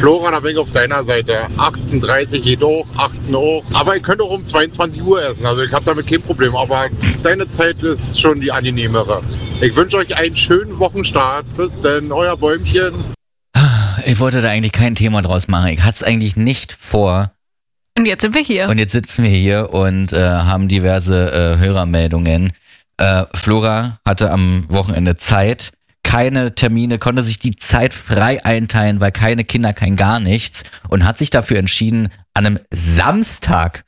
Flora, da bin ich auf deiner Seite. 18:30 geht auch, 18 Uhr. Aber ihr könnt auch um 22 Uhr essen. Also ich habe damit kein Problem. Aber deine Zeit ist schon die angenehmere. Ich wünsche euch einen schönen Wochenstart. Bis denn, euer Bäumchen. Ich wollte da eigentlich kein Thema draus machen. Ich hatte es eigentlich nicht vor. Und jetzt sind wir hier. Und jetzt sitzen wir hier und haben diverse Hörermeldungen. Flora hatte am Wochenende Zeit, keine Termine, konnte sich die Zeit frei einteilen, weil keine Kinder, kein gar nichts und hat sich dafür entschieden, an einem Samstag